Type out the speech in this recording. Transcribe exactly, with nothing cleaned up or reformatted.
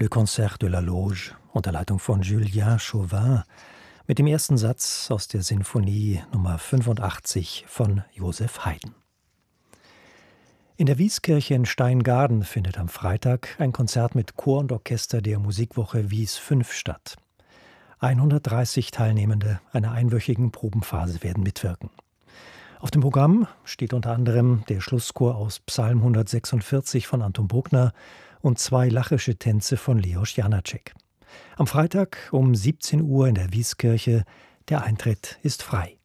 Le Concert de la Loge unter Leitung von Julien Chauvin mit dem ersten Satz aus der Sinfonie Nummer fünfundachtzig von Joseph Haydn. In der Wieskirche in Steingaden findet am Freitag ein Konzert mit Chor und Orchester der Musikwoche Wies fünf statt. hundertdreißig Teilnehmende einer einwöchigen Probenphase werden mitwirken. Auf dem Programm steht unter anderem der Schlusschor aus Psalm hundertsechsundvierzig von Anton Bruckner und zwei lachische Tänze von Leos Janáček. Am Freitag um siebzehn Uhr in der Wieskirche. Der Eintritt ist frei.